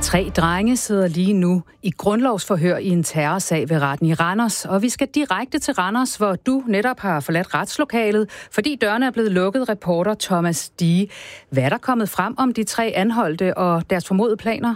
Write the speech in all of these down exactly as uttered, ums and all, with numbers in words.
Tre drenge sidder lige nu i grundlovsforhør i en terrorsag ved retten i Randers, og vi skal direkte til Randers, hvor du netop har forladt retslokalet, fordi dørene er blevet lukket. Reporter Thomas Dige. Hvad er der kommet frem om de tre anholdte og deres formodede planer?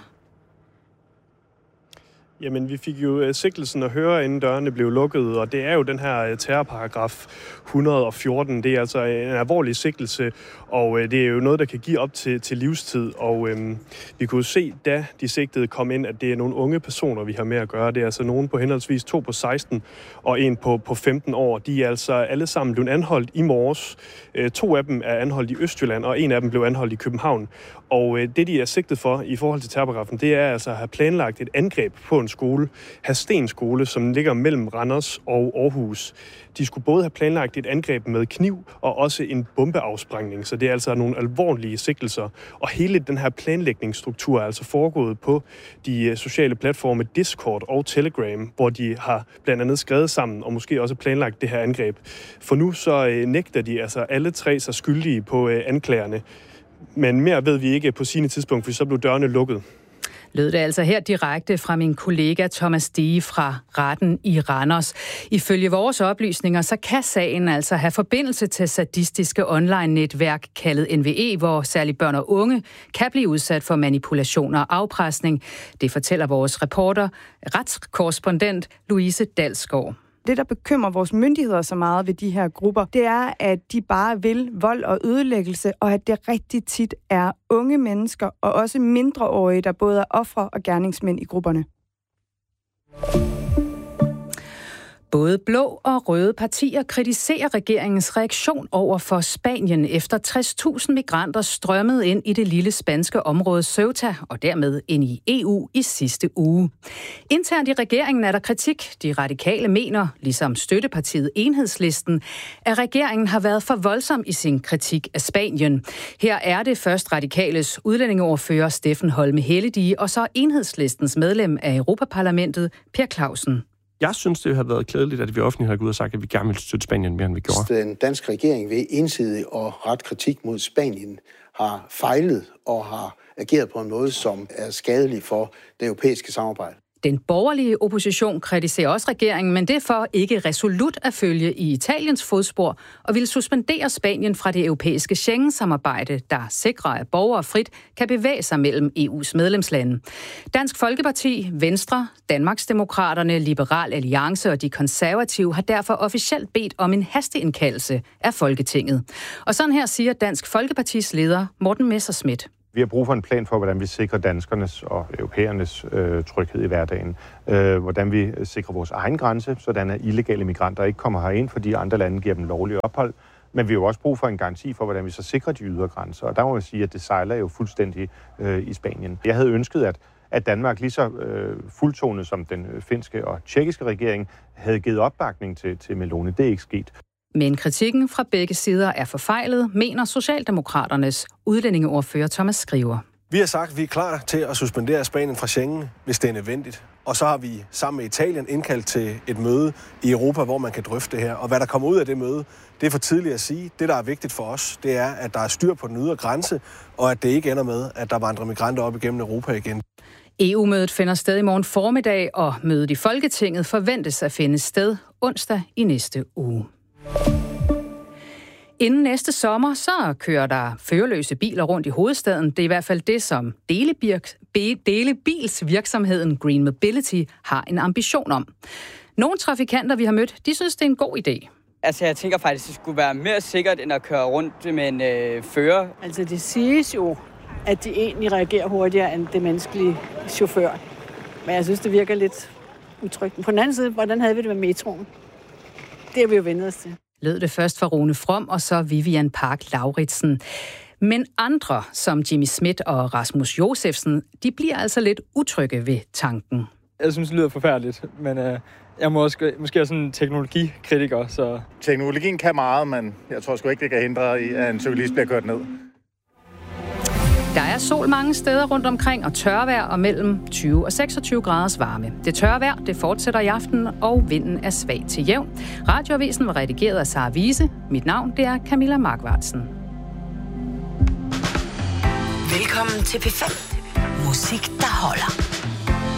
Jamen, vi fik jo uh, sigtelsen at høre, inden dørene blev lukket, og det er jo den her uh, terrorparagraf et hundrede og fjorten. Det er altså en alvorlig sigtelse, og uh, det er jo noget, der kan give op til, til livstid. Og um, vi kunne se, da de sigtede kom ind, at det er nogle unge personer, vi har med at gøre. Det er altså nogen på henholdsvis to på seksten og en på, på femten år. De er altså alle sammen blevet anholdt i morges. Uh, to af dem er anholdt i Østjylland, og en af dem blev anholdt i København. Og uh, det, de er sigtet for i forhold til terrorparagrafen, det er altså at have planlagt et angreb på en skole, Hadsten skole, som ligger mellem Randers og Aarhus. De skulle både have planlagt et angreb med kniv og også en bombeafsprængning, så det er altså nogle alvorlige sigtelser. Og hele den her planlægningsstruktur er altså foregået på de sociale platforme Discord og Telegram, hvor de har blandt andet skrevet sammen og måske også planlagt det her angreb. For nu så nægter de altså alle tre sig skyldige på anklagerne. Men mere ved vi ikke på sine tidspunkt, for så blev dørene lukket. Lød det altså her direkte fra min kollega Thomas Dige fra retten i Randers. Ifølge vores oplysninger, så kan sagen altså have forbindelse til sadistiske online-netværk kaldet N V E, hvor særligt børn og unge kan blive udsat for manipulation og afpresning. Det fortæller vores reporter, retskorrespondent Louise Dalsgaard. Det, der bekymrer vores myndigheder så meget ved de her grupper, det er, at de bare vil vold og ødelæggelse, og at det rigtig tit er unge mennesker og også mindreårige, der både er ofre og gerningsmænd i grupperne. Både blå og røde partier kritiserer regeringens reaktion over for Spanien efter tres tusind migranter strømmede ind i det lille spanske område Ceuta og dermed ind i E U i sidste uge. Internt i regeringen er der kritik. De radikale mener, ligesom støttepartiet Enhedslisten, at regeringen har været for voldsom i sin kritik af Spanien. Her er det først radikales udlændingeordfører Steffen Holme Helledige og så Enhedslistens medlem af Europaparlamentet Per Clausen. Jeg synes, det har været klædeligt, at vi offentligt har gået ud og sagt, at vi gerne vil støtte Spanien mere, end vi gjorde. Den danske regering ved ensidig og ret kritik mod Spanien har fejlet og har ageret på en måde, som er skadelig for det europæiske samarbejde. Den borgerlige opposition kritiserer også regeringen, men det er for ikke resolut at følge i Italiens fodspor og vil suspendere Spanien fra det europæiske Schengen-samarbejde, der sikrer, at borgere frit kan bevæge sig mellem E U's medlemslande. Dansk Folkeparti, Venstre, Danmarksdemokraterne, Liberal Alliance og de konservative har derfor officielt bedt om en hasteindkaldelse af Folketinget. Og sådan her siger Dansk Folkepartis leder Morten Messerschmidt. Vi har brug for en plan for, hvordan vi sikrer danskernes og europæernes øh, tryghed i hverdagen. Øh, hvordan vi sikrer vores egen grænse, sådan at illegale migranter ikke kommer herind, fordi andre lande giver dem lovlig ophold. Men vi har jo også brug for en garanti for, hvordan vi så sikrer de ydre grænser. Og der må man sige, at det sejler jo fuldstændig øh, i Spanien. Jeg havde ønsket, at, at Danmark lige så øh, fuldtonet som den finske og tjekkiske regering havde givet opbakning til, til Meloni. Det er ikke sket. Men kritikken fra begge sider er forfejlet, mener Socialdemokraternes udlændingeordfører Thomas Skriver. Vi har sagt, at vi er klar til at suspendere Spanien fra Schengen, hvis det er nødvendigt. Og så har vi sammen med Italien indkaldt til et møde i Europa, hvor man kan drøfte det her. Og hvad der kommer ud af det møde, det er for tidligt at sige. Det, der er vigtigt for os, det er, at der er styr på den ydre grænse, og at det ikke ender med, at der vandrer migranter op igennem Europa igen. E U-mødet finder sted i morgen formiddag, og mødet i Folketinget forventes at finde sted onsdag i næste uge. Inden næste sommer, så kører der førerløse biler rundt i hovedstaden. Det er i hvert fald det, som delebilsvirksomheden Green Mobility har en ambition om. Nogle trafikanter, vi har mødt, de synes, det er en god idé. Altså, jeg tænker faktisk, det skulle være mere sikkert, end at køre rundt med en øh, fører. Altså, det siges jo, at de egentlig reagerer hurtigere end det menneskelige chauffør. Men jeg synes, det virker lidt utrygt. På den anden side, hvordan havde vi det med metroen? Det har vi jo vendt os til. Lød det først fra Rune From og så Vivian Park Lauritsen. Men andre, som Jimmy Schmidt og Rasmus Josefsen, de bliver altså lidt utrygge ved tanken. Jeg synes, det lyder forfærdeligt, men øh, jeg må også, måske er sådan en teknologikritiker. Så... Teknologien kan meget, men jeg tror sgu ikke, det kan hindre, at en cyklist bliver kørt ned. Der er sol mange steder rundt omkring og tørvejr og mellem tyve og seksogtyve graders varme. Det tørre vejr, det fortsætter i aften, og vinden er svag til jævn. Radioavisen var redigeret af Sara Wiese. Mit navn, det er Camilla Markvartsen. Velkommen til P fem. Musik musik, der holder.